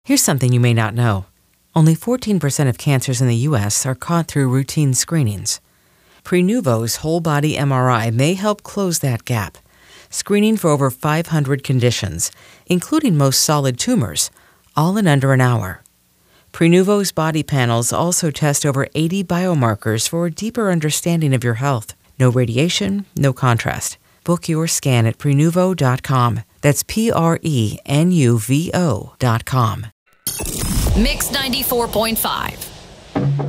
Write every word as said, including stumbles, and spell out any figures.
Here's something you may not know. Only fourteen percent of cancers in the U S are caught through routine screenings. Prenuvo's whole-body M R I may help close that gap, screening for over five hundred conditions, including most solid tumors, all in under an hour. Prenuvo's body panels also test over eighty biomarkers for a deeper understanding of your health. No radiation, no contrast. Book your scan at Prenuvo dot com. That's P R E N U V O dot com. Mix ninety-four point five.